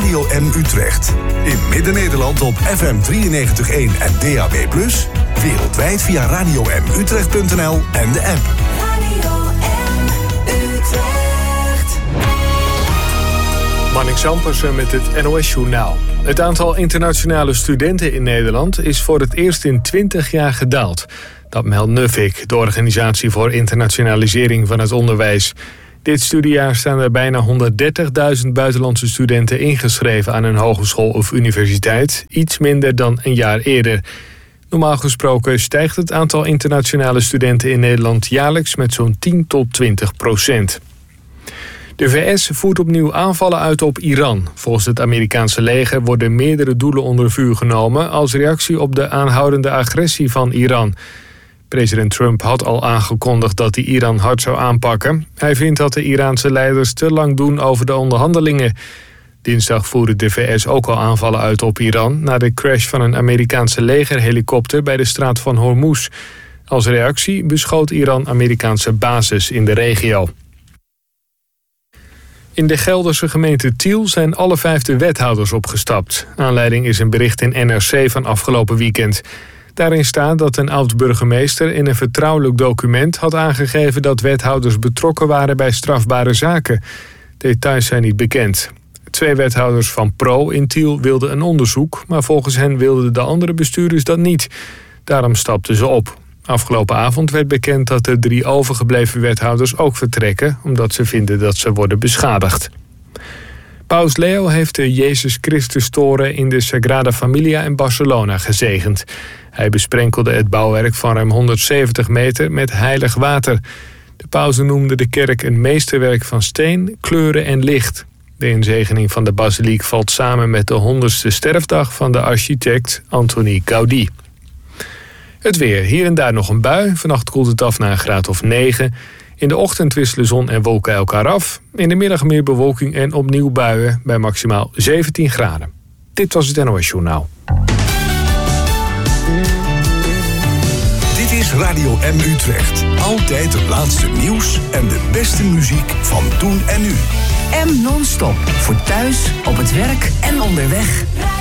Radio M Utrecht. In Midden-Nederland op FM 93.1 en DAB+. Wereldwijd via radiomutrecht.nl en de app. Radio M Utrecht. Marnik Zampersen met het NOS-journaal. Het aantal internationale studenten in Nederland is voor het eerst in 20 jaar gedaald. Dat meldt Nuffic, de organisatie voor internationalisering van het onderwijs. Dit studiejaar staan er bijna 130.000 buitenlandse studenten ingeschreven aan een hogeschool of universiteit. Iets minder dan een jaar eerder. Normaal gesproken stijgt het aantal internationale studenten in Nederland jaarlijks met zo'n 10 tot 20%. De VS voert opnieuw aanvallen uit op Iran. Volgens het Amerikaanse leger worden meerdere doelen onder vuur genomen als reactie op de aanhoudende agressie van Iran. President Trump had al aangekondigd dat hij Iran hard zou aanpakken. Hij vindt dat de Iraanse leiders te lang doen over de onderhandelingen. Dinsdag voerde de VS ook al aanvallen uit op Iran na de crash van een Amerikaanse legerhelikopter bij de straat van Hormuz. Als reactie beschoot Iran Amerikaanse bases in de regio. In de Gelderse gemeente Tiel zijn alle 5 wethouders opgestapt. Aanleiding is een bericht in NRC van afgelopen weekend. Daarin staat dat een oud-burgemeester in een vertrouwelijk document had aangegeven dat wethouders betrokken waren bij strafbare zaken. Details zijn niet bekend. 2 wethouders van Pro in Tiel wilden een onderzoek, maar volgens hen wilden de andere bestuurders dat niet. Daarom stapten ze op. Afgelopen avond werd bekend dat de 3 overgebleven wethouders ook vertrekken, omdat ze vinden dat ze worden beschadigd. Paus Leo heeft de Jezus Christus-toren in de Sagrada Familia in Barcelona gezegend. Hij besprenkelde het bouwwerk van ruim 170 meter met heilig water. De paus noemde de kerk een meesterwerk van steen, kleuren en licht. De inzegening van de basiliek valt samen met de 100ste sterfdag van de architect Antoni Gaudí. Het weer. Hier en daar nog een bui. Vannacht koelt het af naar een graad of 9. In de ochtend wisselen zon en wolken elkaar af. In de middag meer bewolking en opnieuw buien bij maximaal 17 graden. Dit was het NOS Journaal. Dit is Radio M Utrecht. Altijd het laatste nieuws en de beste muziek van toen en nu. M non-stop. Voor thuis, op het werk en onderweg.